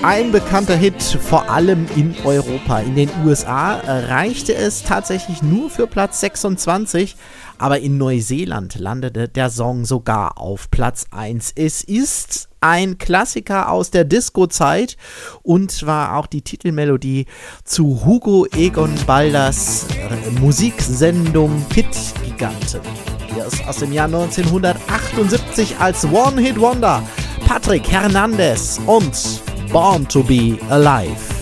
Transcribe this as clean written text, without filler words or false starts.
ein bekannter Hit, vor allem in Europa. In den USA reichte es tatsächlich nur für Platz 26, aber in Neuseeland landete der Song sogar auf Platz 1. Es ist ein Klassiker aus der Disco-Zeit und war auch die Titelmelodie zu Hugo Egon Balders Musiksendung Hit Giganten. Hier ist aus dem Jahr 1978 als One-Hit-Wonder Patrick Hernandez und Born to be Alive.